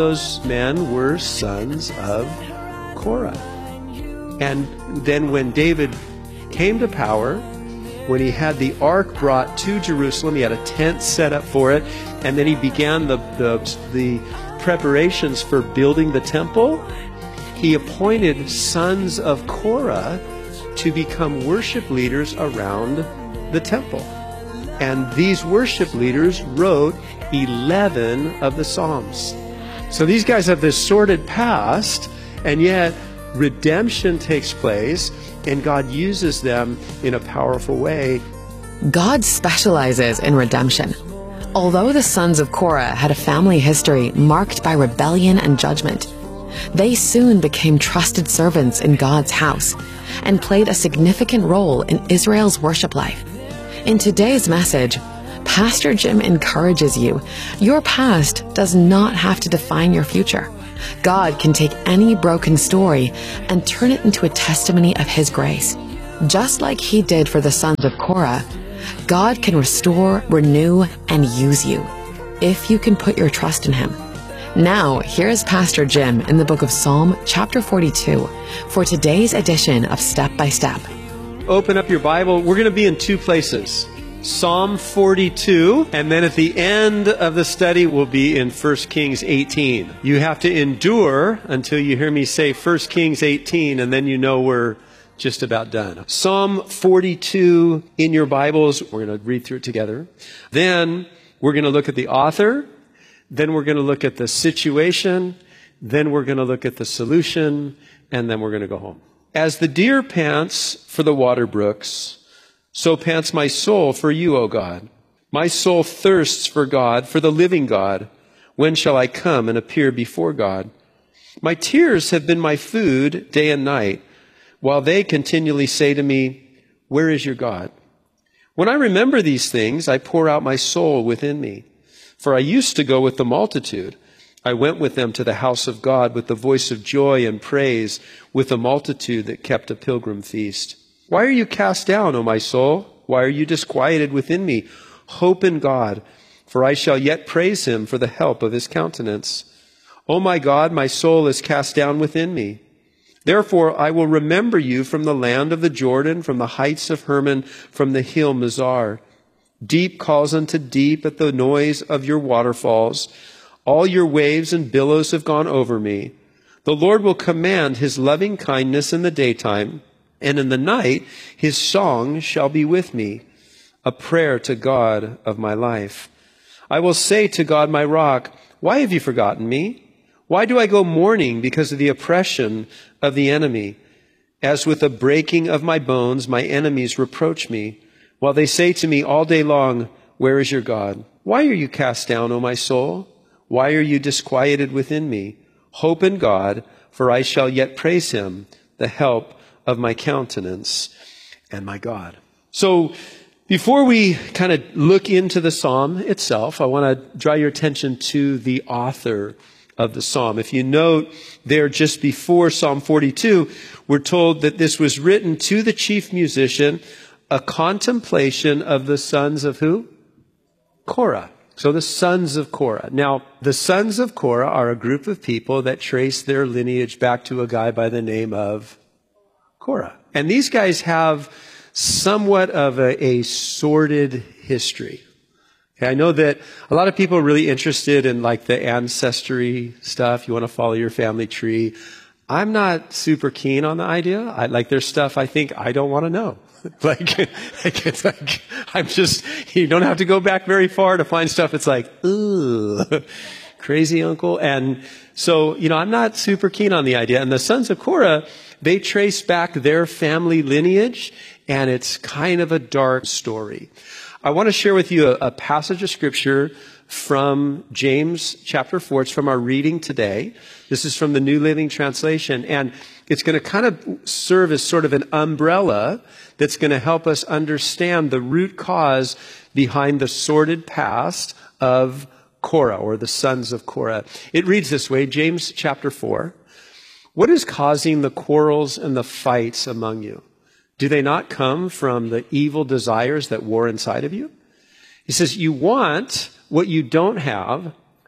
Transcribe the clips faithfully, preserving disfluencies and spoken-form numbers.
those men were sons of Korah. And then when David came to power, when he had the ark brought to Jerusalem, he had a tent set up for it, and then he began the, the, the preparations for building the temple. He appointed sons of Korah to become worship leaders around the temple. And these worship leaders wrote eleven of the Psalms. So these guys have this sordid past, and yet redemption takes place, and God uses them in a powerful way. God specializes in redemption. Although the sons of Korah had a family history marked by rebellion and judgment, they soon became trusted servants in God's house and played a significant role in Israel's worship life. In today's message, Pastor Jim encourages you, your past does not have to define your future. God can take any broken story and turn it into a testimony of His grace. Just like He did for the sons of Korah, God can restore, renew, and use you, if you can put your trust in Him. Now, here's Pastor Jim in the book of Psalm chapter forty-two for today's edition of Step by Step. Open up your Bible. We're going to be in two places. Psalm forty-two, and then at the end of the study, we'll be in First Kings eighteen. You have to endure until you hear me say First Kings eighteen, and then you know we're just about done. Psalm forty-two in your Bibles. We're going to read through it together. Then we're going to look at the author. Then we're going to look at the situation. Then we're going to look at the solution. And then we're going to go home. As the deer pants for the water brooks, so pants my soul for you, O God. My soul thirsts for God, for the living God. When shall I come and appear before God? My tears have been my food day and night, while they continually say to me, where is your God? When I remember these things, I pour out my soul within me. For I used to go with the multitude. I went with them to the house of God with the voice of joy and praise, with the multitude that kept a pilgrim feast. Why are you cast down, O my soul? Why are you disquieted within me? Hope in God, for I shall yet praise Him for the help of His countenance. O my God, my soul is cast down within me. Therefore I will remember you from the land of the Jordan, from the heights of Hermon, from the hill Mizar. Deep calls unto deep at the noise of your waterfalls. All your waves and billows have gone over me. The Lord will command His loving kindness in the daytime, and in the night His song shall be with me, a prayer to God of my life. I will say to God my rock, why have you forgotten me? Why do I go mourning because of the oppression of the enemy? As with the breaking of my bones, my enemies reproach me, while they say to me all day long, where is your God? Why are you cast down, O my soul? Why are you disquieted within me? Hope in God, for I shall yet praise Him, the help of my countenance and my God. So before we kind of look into the psalm itself, I want to draw your attention to the author of the psalm. If you note there just before Psalm forty-two, we're told that this was written to the chief musician, a contemplation of the sons of who? Korah. So the sons of Korah. Now, the sons of Korah are a group of people that trace their lineage back to a guy by the name of Korah. And these guys have somewhat of a, a sordid history. Okay, I know that a lot of people are really interested in like the ancestry stuff. You want to follow your family tree. I'm not super keen on the idea. I like there's stuff I think I don't want to know. like, like, it's like, I'm just, you don't have to go back very far to find stuff. It's like, ooh, crazy uncle. And so, you know, I'm not super keen on the idea. And the sons of Korah, they trace back their family lineage, and it's kind of a dark story. I want to share with you a, a passage of scripture from James chapter four. It's from our reading today. This is from the New Living Translation, and it's going to kind of serve as sort of an umbrella that's going to help us understand the root cause behind the sordid past of Korah, or the sons of Korah. It reads this way, James chapter four. What is causing the quarrels and the fights among you? Do they not come from the evil desires that war inside of you? He says, you want what you don't have,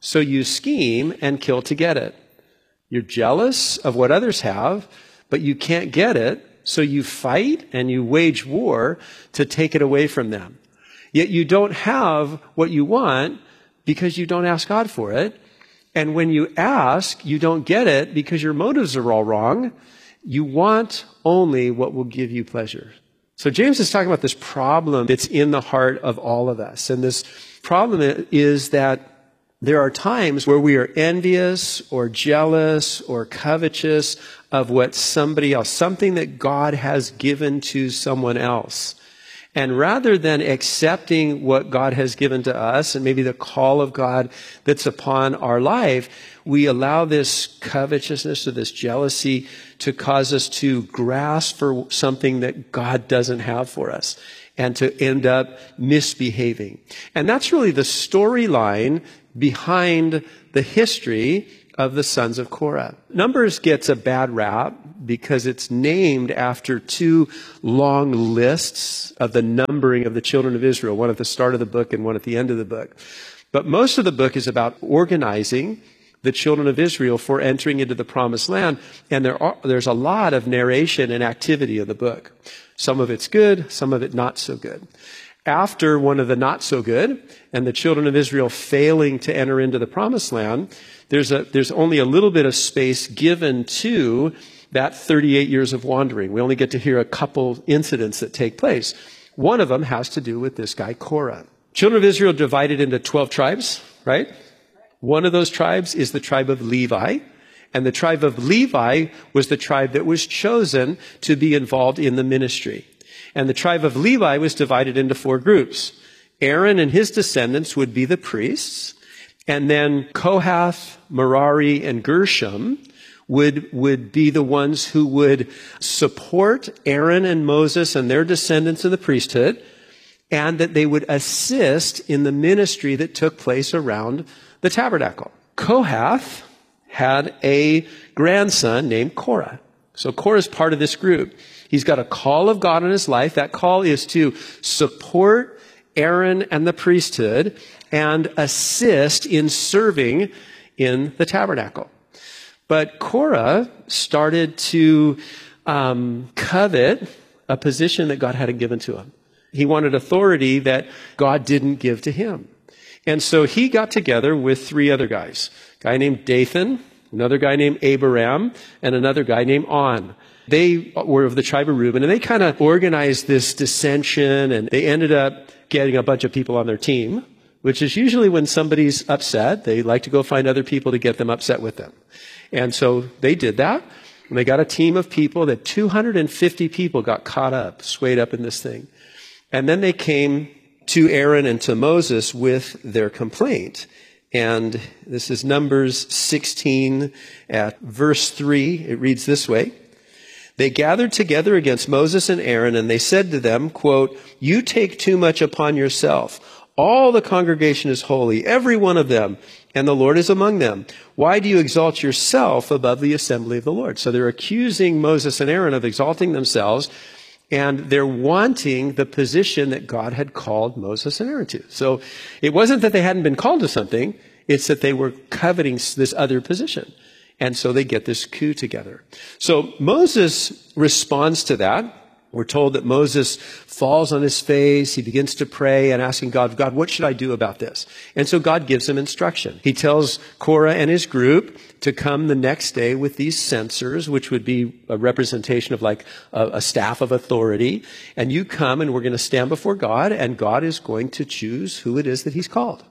so you scheme and kill to get it. You're jealous of what others have, but you can't get it, so you fight and you wage war to take it away from them. Yet you don't have what you want because you don't ask God for it. And when you ask, you don't get it because your motives are all wrong. You want only what will give you pleasure. So James is talking about this problem that's in the heart of all of us. And this problem is that there are times where we are envious or jealous or covetous of what somebody else, something that God has given to someone else. And rather than accepting what God has given to us and maybe the call of God that's upon our life, we allow this covetousness or this jealousy to cause us to grasp for something that God doesn't have for us and to end up misbehaving. And that's really the storyline behind the history of the sons of Korah. Numbers gets a bad rap because it's named after two long lists of the numbering of the children of Israel, one at the start of the book and one at the end of the book. But most of the book is about organizing the children of Israel for entering into the promised land. And there are, there's a lot of narration and activity in the book. Some of it's good, some of it not so good. After one of the not so good, and the children of Israel failing to enter into the promised land, there's a, there's only a little bit of space given to that thirty-eight years of wandering. We only get to hear a couple incidents that take place. One of them has to do with this guy, Korah. Children of Israel divided into twelve tribes, right? One of those tribes is the tribe of Levi. And the tribe of Levi was the tribe that was chosen to be involved in the ministry. And the tribe of Levi was divided into four groups. Aaron and his descendants would be the priests. And then Kohath, Merari, and Gershom would, would be the ones who would support Aaron and Moses and their descendants in the priesthood, and that they would assist in the ministry that took place around the tabernacle. Kohath had a grandson named Korah. So Korah is part of this group. He's got a call of God in his life. That call is to support Aaron and the priesthood and assist in serving in the tabernacle. But Korah started to um, covet a position that God hadn't given to him. He wanted authority that God didn't give to him. And so he got together with three other guys. A guy named Dathan, another guy named Abiram, and another guy named On. They were of the tribe of Reuben, and they kind of organized this dissension, and they ended up getting a bunch of people on their team, which is usually when somebody's upset, they like to go find other people to get them upset with them. And so they did that, and they got a team of people that two hundred fifty people got caught up, swayed up in this thing. And then they came to Aaron and to Moses with their complaint. And this is Numbers sixteen at verse three. It reads this way. They gathered together against Moses and Aaron, and they said to them, quote, "You take too much upon yourself. All the congregation is holy, every one of them, and the Lord is among them. Why do you exalt yourself above the assembly of the Lord?" So they're accusing Moses and Aaron of exalting themselves, and they're wanting the position that God had called Moses and Aaron to. So it wasn't that they hadn't been called to something, it's that they were coveting this other position. And so they get this coup together. So Moses responds to that. We're told that Moses falls on his face. He begins to pray and asking God, God, what should I do about this? And so God gives him instruction. He tells Korah and his group to come the next day with these censers, which would be a representation of like a, a staff of authority. And you come and we're going to stand before God, and God is going to choose who it is that he's called.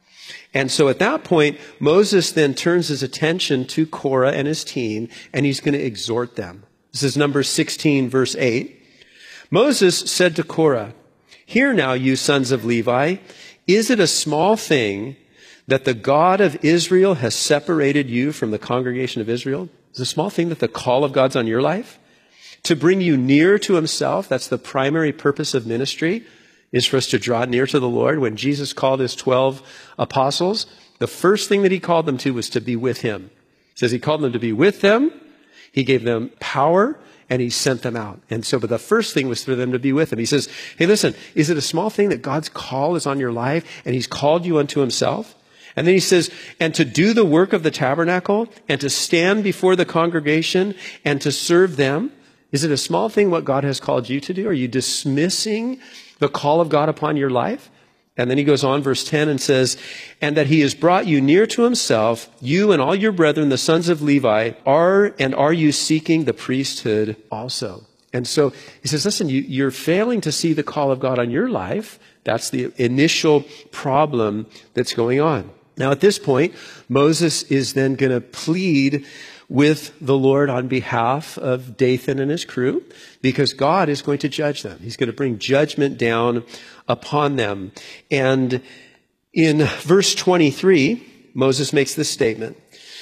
And so at that point, Moses then turns his attention to Korah and his team, and he's going to exhort them. This is Numbers sixteen, verse eight. Moses said to Korah, "Hear now, you sons of Levi, is it a small thing that the God of Israel has separated you from the congregation of Israel?" Is it a small thing that the call of God's on your life? To bring you near to himself, that's the primary purpose of ministry, is for us to draw near to the Lord. When Jesus called his twelve apostles, the first thing that he called them to was to be with him. It says he called them to be with them. He gave them power, and he sent them out. And so, but the first thing was for them to be with him. He says, hey, listen, is it a small thing that God's call is on your life, and he's called you unto himself? And then he says, and to do the work of the tabernacle, and to stand before the congregation, and to serve them. Is it a small thing what God has called you to do? Are you dismissing the call of God upon your life? And then he goes on, verse ten, and says, and that he has brought you near to himself, you and all your brethren, the sons of Levi, are and are you seeking the priesthood also? And so he says, listen, you, you're failing to see the call of God on your life. That's the initial problem that's going on. Now, at this point, Moses is then going to plead with the Lord on behalf of Dathan and his crew, because God is going to judge them. He's going to bring judgment down upon them. And in verse twenty-three, Moses makes this statement.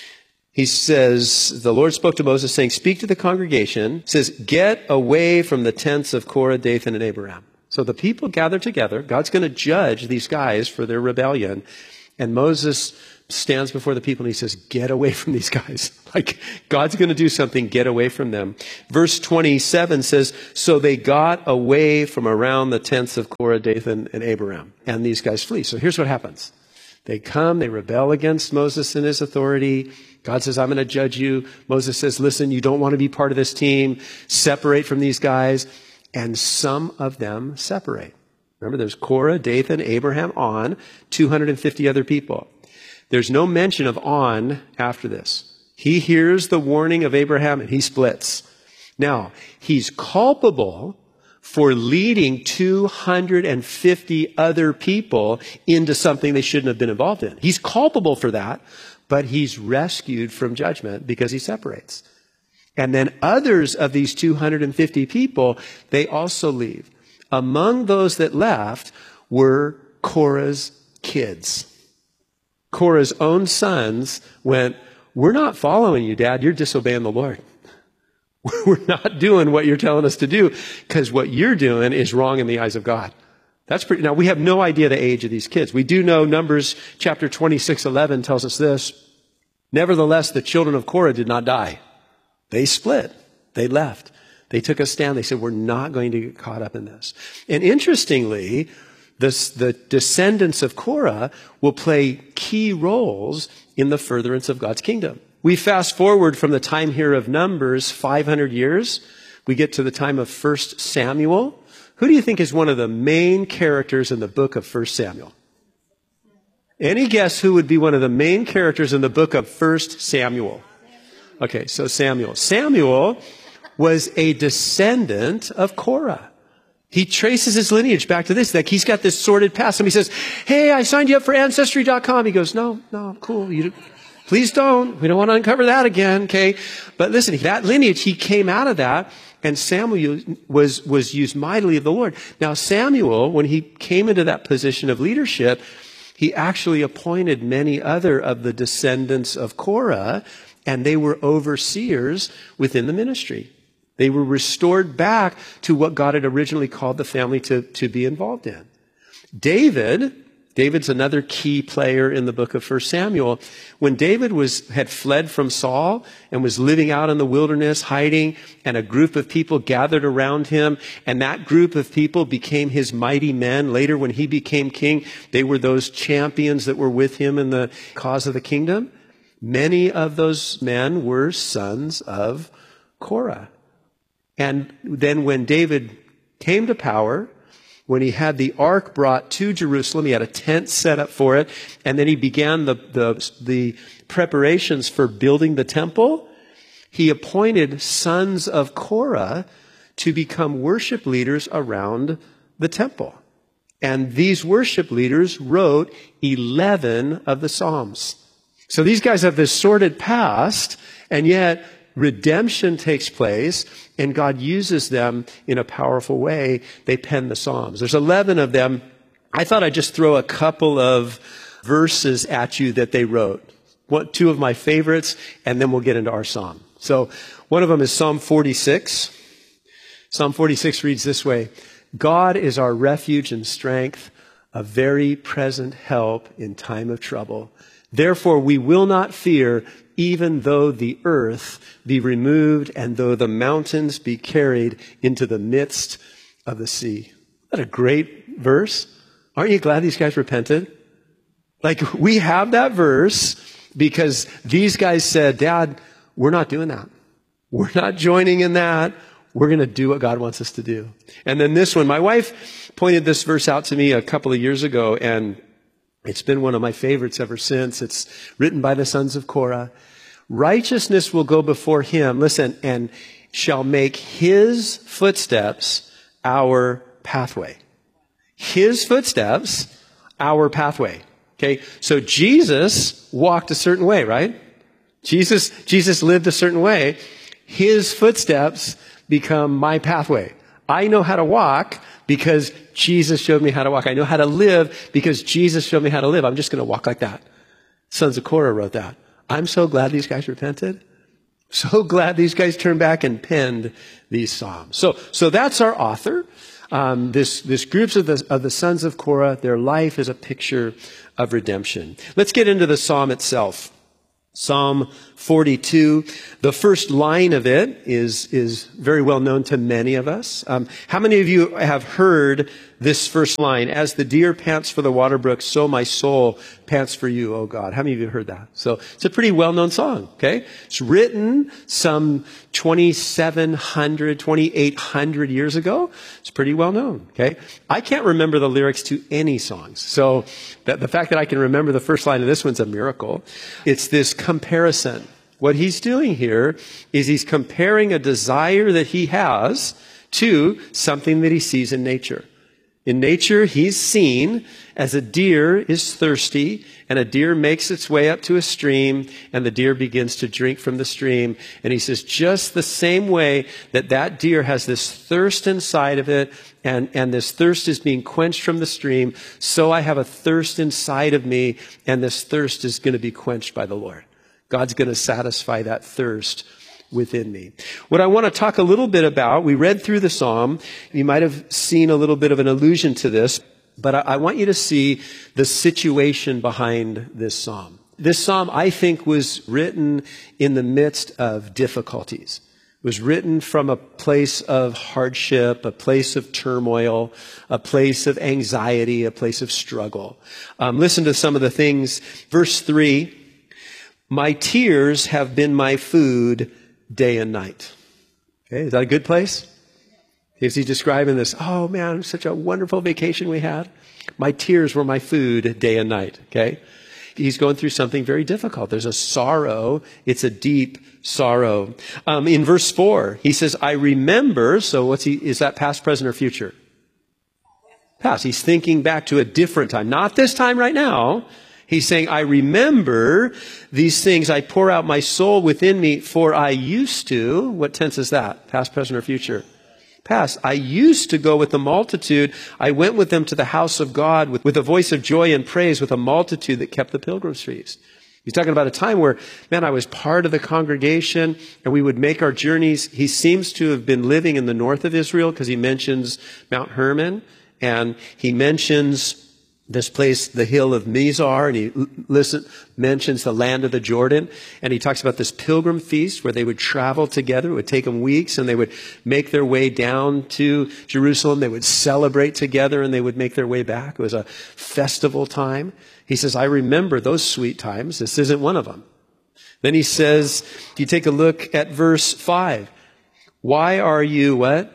He says, the Lord spoke to Moses saying, speak to the congregation, says, get away from the tents of Korah, Dathan, and Abiram. So the people gather together. God's going to judge these guys for their rebellion. And Moses stands before the people and he says, get away from these guys. Like, God's going to do something, get away from them. Verse twenty-seven says, so they got away from around the tents of Korah, Dathan, and Abiram. And these guys flee. So here's what happens. They come, they rebel against Moses and his authority. God says, I'm going to judge you. Moses says, listen, you don't want to be part of this team. Separate from these guys. And some of them separate. Remember, there's Korah, Dathan, Abraham, On, two hundred fifty other people. There's no mention of On after this. He hears the warning of Abraham and he splits. Now, he's culpable for leading two hundred fifty other people into something they shouldn't have been involved in. He's culpable for that, but he's rescued from judgment because he separates. And then others of these two hundred fifty people, they also leave. Among those that left were Korah's kids. Korah's own sons went, we're not following you, Dad. You're disobeying the Lord. We're not doing what you're telling us to do because what you're doing is wrong in the eyes of God. That's pretty. Now, we have no idea the age of these kids. We do know Numbers chapter twenty-six eleven tells us this. Nevertheless, the children of Korah did not die. They split. They left. They took a stand. They said, we're not going to get caught up in this. And interestingly, this, the descendants of Korah will play key roles in the furtherance of God's kingdom. We fast forward from the time here of Numbers, five hundred years. We get to the time of First Samuel. Who do you think is one of the main characters in the book of First Samuel? Any guess who would be one of the main characters in the book of First Samuel? Okay, so Samuel. Samuel was a descendant of Korah. He traces his lineage back to this. Like, he's got this sordid past. Somebody says, hey, I signed you up for Ancestry dot com. He goes, no, no, cool. You, please don't. We don't want to uncover that again, okay? But listen, that lineage, he came out of that, and Samuel was, was used mightily of the Lord. Now, Samuel, when he came into that position of leadership, he actually appointed many other of the descendants of Korah, and they were overseers within the ministry. They were restored back to what God had originally called the family to, to be involved in. David, David's another key player in the book of First Samuel. When David was, had fled from Saul and was living out in the wilderness, hiding, and a group of people gathered around him, and that group of people became his mighty men. Later, when he became king, they were those champions that were with him in the cause of the kingdom. Many of those men were sons of Korah. And then when David came to power, when he had the ark brought to Jerusalem, he had a tent set up for it, and then he began the, the, the preparations for building the temple, he appointed sons of Korah to become worship leaders around the temple. And these worship leaders wrote eleven of the Psalms. So these guys have this sordid past, and yet redemption takes place, and God uses them in a powerful way. They pen the Psalms. There's eleven of them. I thought I'd just throw a couple of verses at you that they wrote. One, two of my favorites, and then we'll get into our psalm. So one of them is Psalm forty-six. Psalm forty-six reads this way: God is our refuge and strength, a very present help in time of trouble. Therefore we will not fear, even though the earth be removed and though the mountains be carried into the midst of the sea. What a great verse. Aren't you glad these guys repented? Like, we have that verse because these guys said, Dad, we're not doing that. We're not joining in that. We're going to do what God wants us to do. And then this one, my wife pointed this verse out to me a couple of years ago, and it's been one of my favorites ever since. It's written by the sons of Korah. Righteousness will go before him, listen, and shall make his footsteps our pathway. His footsteps, our pathway. Okay, so Jesus walked a certain way, right? Jesus, Jesus lived a certain way. His footsteps become my pathway. I know how to walk because Jesus showed me how to walk. I know how to live because Jesus showed me how to live. I'm just going to walk like that. Sons of Korah wrote that. I'm so glad these guys repented. So glad these guys turned back and penned these psalms. So, so that's our author. Um, this, this groups of the, of the sons of Korah, their life is a picture of redemption. Let's get into the psalm itself. Psalm forty-two, the first line of it is, is very well known to many of us. Um, how many of you have heard this first line? As the deer pants for the water brook, so my soul pants for you, O God. How many of you have heard that? So it's a pretty well-known song, okay? It's written some twenty-seven hundred, twenty-eight hundred years ago. It's pretty well-known, okay? I can't remember the lyrics to any songs. So that the fact that I can remember the first line of this one's a miracle. It's this comparison. What he's doing here is he's comparing a desire that he has to something that he sees in nature. In nature, he's seen as a deer is thirsty, and a deer makes its way up to a stream, and the deer begins to drink from the stream. And he says, just the same way that that deer has this thirst inside of it, and, and this thirst is being quenched from the stream, so I have a thirst inside of me, and this thirst is going to be quenched by the Lord. God's going to satisfy that thirst within me. What I want to talk a little bit about, we read through the psalm. You might have seen a little bit of an allusion to this, but I, I want you to see the situation behind this psalm. This psalm, I think, was written in the midst of difficulties. It was written from a place of hardship, a place of turmoil, a place of anxiety, a place of struggle. Um, listen to some of the things. Verse three, my tears have been my food day and night. Okay, is that a good place? Is he describing this? Oh man, such a wonderful vacation we had. My tears were my food day and night. Okay, he's going through something very difficult. There's a sorrow. It's a deep sorrow. Um, in verse four, he says, I remember. So what's he, is that past, present, or future? Past. He's thinking back to a different time. Not this time right now. He's saying, I remember these things. I pour out my soul within me, for I used to. What tense is that? Past, present, or future? Past. I used to go with the multitude. I went with them to the house of God with, with a voice of joy and praise, with a multitude that kept the pilgrim's feast. He's talking about a time where, man, I was part of the congregation and we would make our journeys. He seems to have been living in the north of Israel because he mentions Mount Hermon, and he mentions this place, the hill of Mizar, and he listen, mentions the land of the Jordan. And he talks about this pilgrim feast where they would travel together. It would take them weeks, and they would make their way down to Jerusalem. They would celebrate together, and they would make their way back. It was a festival time. He says, I remember those sweet times. This isn't one of them. Then he says, if you take a look at verse five, why are you what?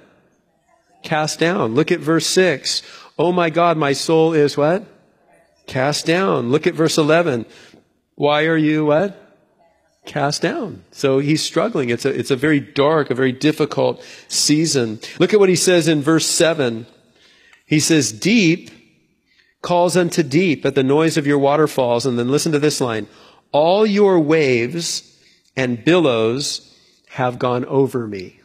Cast down. Look at verse six. Oh my God, my soul is what? Cast down. Look at verse eleven. Why are you what? Cast down. So he's struggling. It's a, it's a very dark, a very difficult season. Look at what he says in verse seven. He says, deep calls unto deep at the noise of your waterfalls. And then listen to this line. All your waves and billows have gone over me.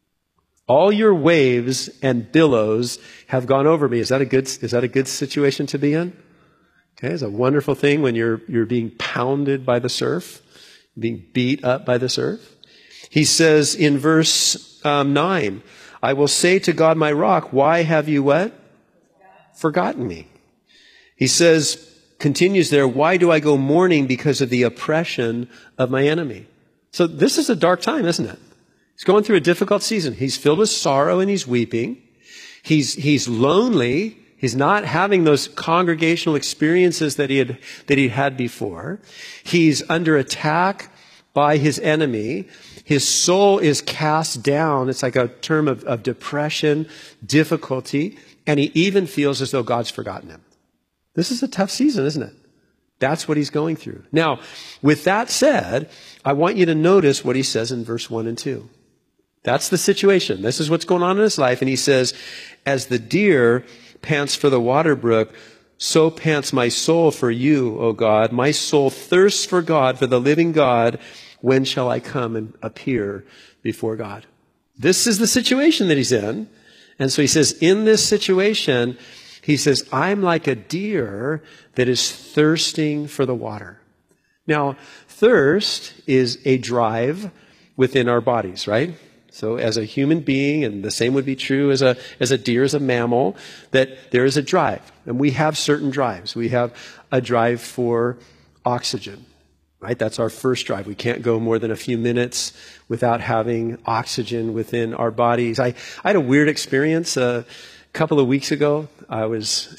All your waves and billows have gone over me. Is that a good, is that a good situation to be in? Okay, it's a wonderful thing when you're, you're being pounded by the surf, being beat up by the surf. He says in verse um, nine, I will say to God, my rock, why have you what? Forgotten me. He says, continues there, why do I go mourning because of the oppression of my enemy? So this is a dark time, isn't it? He's going through a difficult season. He's filled with sorrow and he's weeping. He's, he's lonely. He's not having those congregational experiences that he had, that he had before. He's under attack by his enemy. His soul is cast down. It's like a term of, of depression, difficulty, and he even feels as though God's forgotten him. This is a tough season, isn't it? That's what he's going through. Now, with that said, I want you to notice what he says in verse one and two. That's the situation. This is what's going on in his life. And he says, as the deer pants for the water brook, so pants my soul for you, O God. My soul thirsts for God, for the living God. When shall I come and appear before God? This is the situation that he's in. And so he says, in this situation, he says, I'm like a deer that is thirsting for the water. Now, thirst is a drive within our bodies, right? So as a human being, and the same would be true as a, as a deer, as a mammal, that there is a drive. And we have certain drives. We have a drive for oxygen, right? That's our first drive. We can't go more than a few minutes without having oxygen within our bodies. I, I had a weird experience a couple of weeks ago. I was